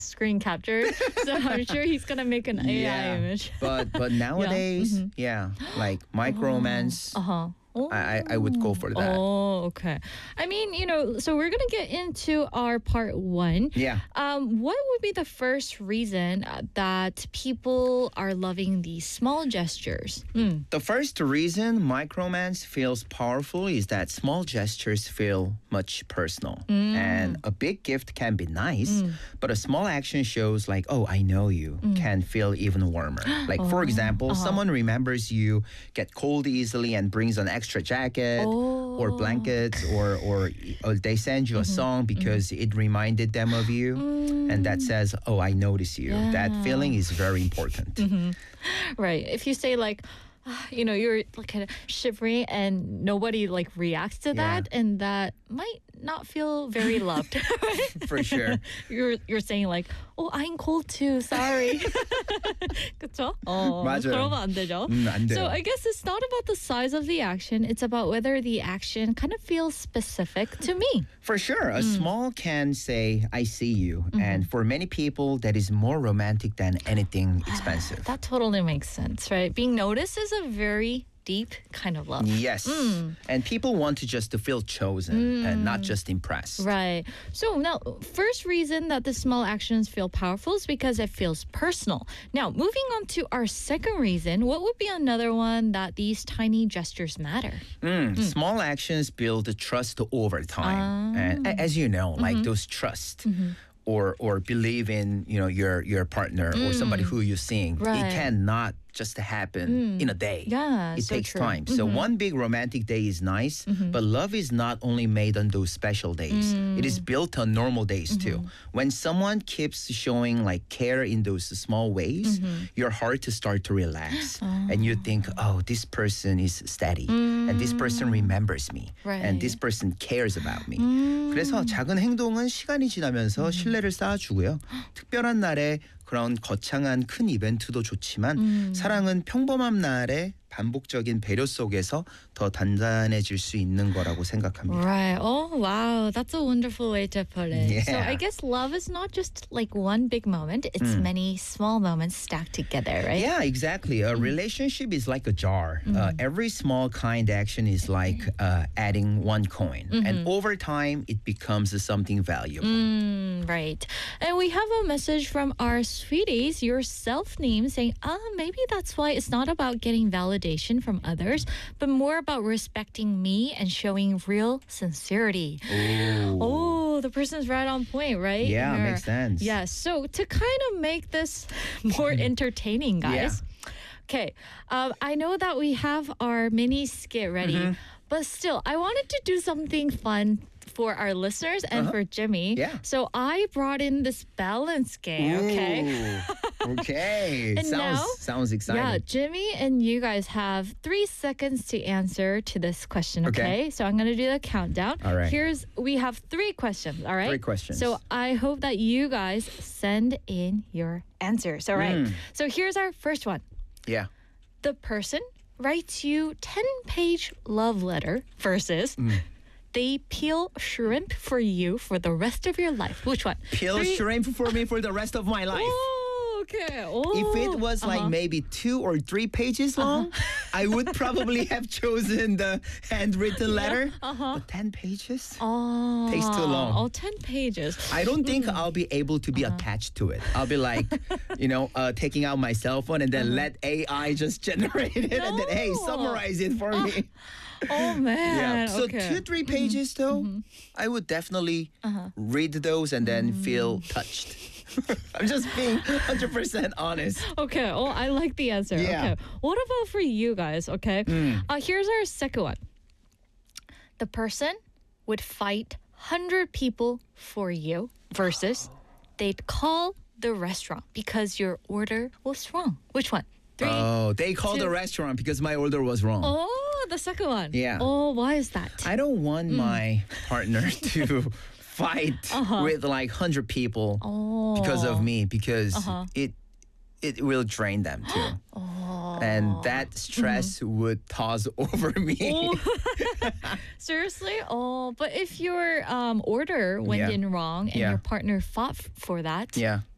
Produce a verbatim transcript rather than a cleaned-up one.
screen captured. So I'm sure he's gonna make an A I Yeah. image. But but nowadays, mhm. yeah, like micro romance, Uh huh. I, I I would go for that. Oh, okay. I mean, you know, so we're gonna get into our part one. Yeah. Um, what would be the first reason uh, that people are loving these small gestures? Mm. The first reason micromance feels powerful is that small gestures feel much personal. And a big gift can be nice, but a small action shows like, oh, I know you, can feel even warmer. Like, for example, someone remembers you, get cold easily, and brings an extra jacket or blankets, or, or, or they send you a song because it reminded them of you. And that says, oh, I notice you. Yeah. That feeling is very important. Right. If you say like, you know, you're like kind of shivering and nobody like reacts to that, and that might not feel very loved. Right? For sure. You're you're saying like, oh, I'm cold too. Sorry. 그렇죠? 어, 맞아요. 그러면 안 되죠. 음, 안 돼요. So I guess it's not about the size of the action. It's about whether the action kind of feels specific to me. For sure. A small can say, I see you. And for many people, that is more romantic than anything expensive. That totally makes sense, right? Being noticed is a very deep kind of love. Yes. And people want to just to feel chosen and not just impressed. Right. So now, first reason that the small actions feel powerful is because it feels personal. Now, moving on to our second reason, what would be another one that these tiny gestures matter? Mm, Small actions build trust over time. And a- as you know, like those trust. Or, or believe in, you know, your your partner or somebody who you're seeing. Right. It cannot just happen in a day. Yeah, It so takes true. time. So one big romantic day is nice, but love is not only made on those special days. It is built on normal days too. When someone keeps showing like care in those small ways, your heart to start to relax, and you think, oh, this person is steady, and this person remembers me, and this person cares about me. 그래서 작은 행동은 시간이 지나면서 신뢰를 쌓아주고요. 특별한 날에 그런 거창한 큰 이벤트도 좋지만 사랑은 평범한 날에 반복적인 배려 속에서 더 단단해질 수 있는 거라고 생각합니다. Right. Oh, wow. That's a wonderful way to put it. So Yeah. I guess love is not just like one big moment. It's many small moments stacked together, right? Yeah, exactly. A relationship is like a jar. Uh, every small kind action is like uh, adding one coin. And over time, it becomes something valuable. Mm, right. And we have a message from our sweeties, your self-name, saying, ah, maybe that's why it's not about getting validation from others, but more about respecting me and showing real sincerity. Oh, the person's right on point, right? Yeah, Or- makes sense. Yeah, so to kind of make this more entertaining, guys. Okay, um, I know that we have our mini skit ready, but still, I wanted to do something fun for our listeners and for Jimmy. Yeah. So I brought in this balance game, okay? Ooh, okay. And sounds now- sounds exciting. Yeah, Jimmy and you guys have three seconds to answer to this question, okay? Okay. So I'm going to do the countdown. All right. Here's, we have three questions, all right? Three questions. So I hope that you guys send in your answers, all right? Mm. So here's our first one. Yeah. The person writes you ten-page love letter versus they peel shrimp for you for the rest of your life. Which one? Peel Three- shrimp for me for the rest of my life. Oh, okay. Oh. If it was like Uh-huh. maybe two or three pages long, I would probably have chosen the handwritten letter. Uh-huh. But ten pages? Oh, Takes too long. Oh, ten pages. I don't think I'll be able to be attached to it. I'll be like, you know, uh, taking out my cell phone and then let A I just generate it and then, hey, No. summarize it for me. Oh, man. Yeah. So okay. two, three pages though, I would definitely read those and then feel touched. I'm just being one hundred percent honest. Okay. Oh, I like the answer. Yeah. Okay. What about for you guys? Okay. Uh, here's our second one. The person would fight one hundred people for you versus they'd call the restaurant because your order was wrong. Which one? Three. Oh, they called two. the restaurant because my order was wrong. Oh, the second one. Yeah. Oh, why is that? I don't want my partner to fight with like one hundred people oh. because of me because it it will drain them too. And that stress would toss over me. Oh. Seriously? Oh, but if your um, order went Yeah. in wrong and Yeah. your partner fought f- for that, Yeah.